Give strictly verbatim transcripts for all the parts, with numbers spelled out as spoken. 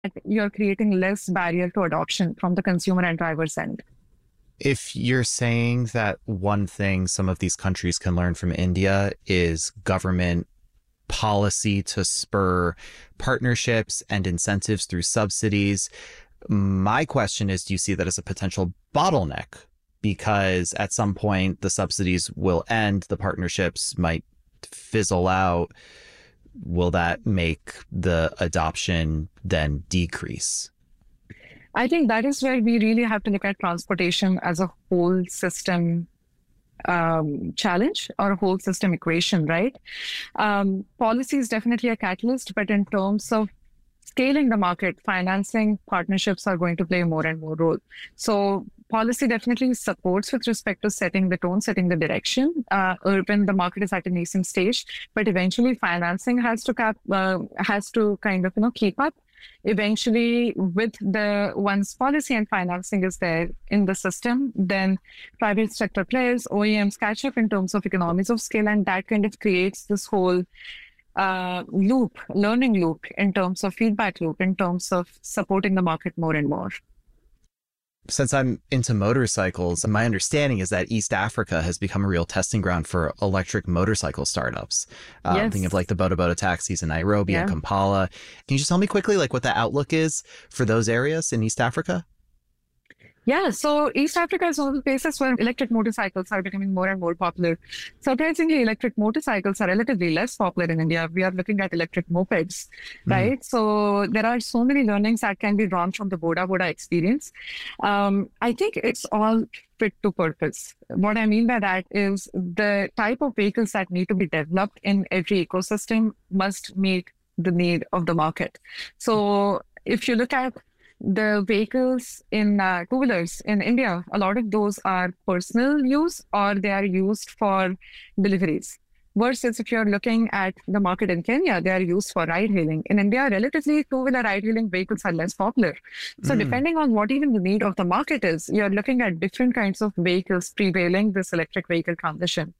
you're creating less barrier to adoption from the consumer and driver's end. If you're saying that one thing some of these countries can learn from India is government policy to spur partnerships and incentives through subsidies, my question is, do you see that as a potential bottleneck? Because at some point the subsidies will end, the partnerships might fizzle out. Will that make the adoption then decrease? I think that is where we really have to look at transportation as a whole system um, challenge or a whole system equation, right? Um, policy is definitely a catalyst, but in terms of scaling the market, financing partnerships are going to play more and more role. So policy definitely supports with respect to setting the tone, setting the direction. Uh, urban, the market is at a nascent stage, but eventually financing has to cap, uh, has to kind of you know keep up. Eventually, with the once policy and financing is there in the system, then private sector players, O E Ms catch up in terms of economies of scale, and that kind of creates this whole uh, loop, learning loop in terms of feedback loop, in terms of supporting the market more and more. Since I'm into motorcycles, my understanding is that East Africa has become a real testing ground for electric motorcycle startups. Um, Yes. Thinking of like the Boda Boda taxis in Nairobi Yeah. and Kampala. Can you just tell me quickly like what the outlook is for those areas in East Africa? Yeah, so East Africa is one of the places where electric motorcycles are becoming more and more popular. Surprisingly, electric motorcycles are relatively less popular in India. We are looking at electric mopeds, right? So there are so many learnings that can be drawn from the Boda Boda experience. Um, I think it's all fit to purpose. What I mean by that is the type of vehicles that need to be developed in every ecosystem must meet the need of the market. So if you look at the vehicles in uh, two-wheelers in India, a lot of those are personal use or they are used for deliveries. Versus if you're looking at the market in Kenya, they are used for ride-hailing. In India, relatively two-wheeler ride-hailing vehicles are less popular. So depending on what even the need of the market is, you're looking at different kinds of vehicles prevailing this electric vehicle transition.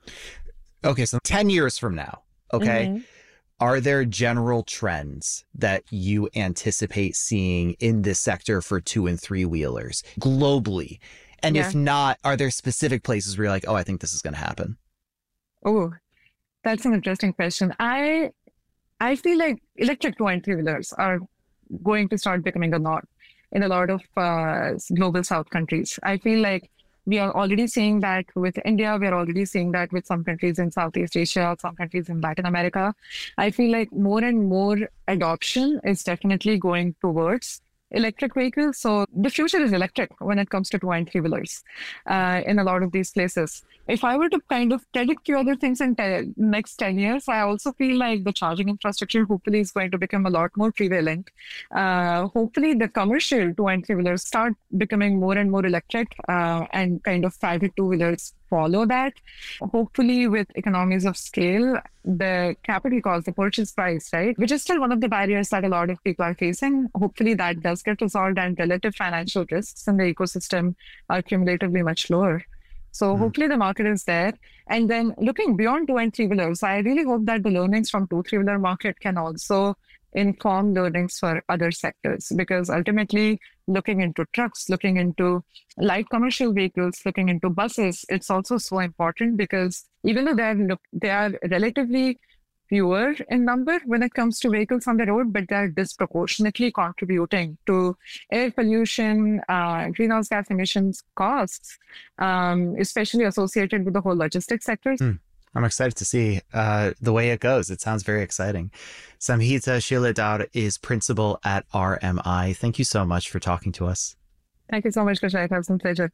Okay, so ten years from now, okay, Mhm. are there general trends that you anticipate seeing in this sector for two and three wheelers globally? And Yeah. if not, are there specific places where you're like, oh, I think this is going to happen? Oh, that's an interesting question. I I feel like electric two and three wheelers are going to start becoming a norm in a lot of uh, global South countries. I feel like we are already seeing that with India. We are already seeing that with some countries in Southeast Asia, some countries in Latin America. I feel like more and more adoption is definitely going towards electric vehicles. So the future is electric when it comes to two and three wheelers uh, in a lot of these places. If I were to kind of predict few other things in the next ten years, I also feel like the charging infrastructure hopefully is going to become a lot more prevalent. Uh, hopefully the commercial two and three wheelers start becoming more and more electric uh, and kind of private two wheelers follow that. Hopefully with economies of scale, the capital cost, the purchase price, right, which is still one of the barriers that a lot of people are facing. Hopefully that does get resolved and relative financial risks in the ecosystem are cumulatively much lower. So Mm. hopefully the market is there. And then looking beyond two and three wheelers, I really hope that the learnings from two, three wheeler market can also inform learnings for other sectors, because ultimately looking into trucks, looking into light commercial vehicles, looking into buses, it's also so important because even though they are, look, they are relatively fewer in number when it comes to vehicles on the road, but they're disproportionately contributing to air pollution, uh, greenhouse gas emissions costs, um, especially associated with the whole logistics sector. Mm. I'm excited to see uh, the way it goes. It sounds very exciting. Samhita Shiladar is principal at R M I. Thank you so much for talking to us. Thank you so much, Kushal. It was a pleasure.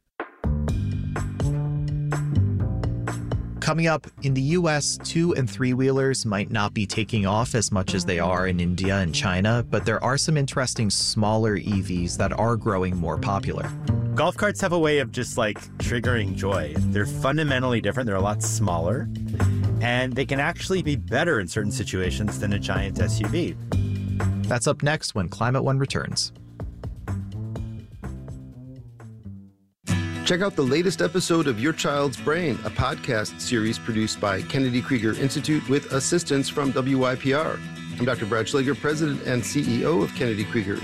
Coming up, in the U S, two and three wheelers might not be taking off as much as they are in India and China, but there are some interesting smaller E Vs that are growing more popular. Golf carts have a way of just like triggering joy. They're fundamentally different. They're a lot smaller, and they can actually be better in certain situations than a giant S U V. That's up next when Climate One returns. Check out the latest episode of Your Child's Brain, a podcast series produced by Kennedy Krieger Institute with assistance from W Y P R. I'm Doctor Brad Schlager, President and C E O of Kennedy Krieger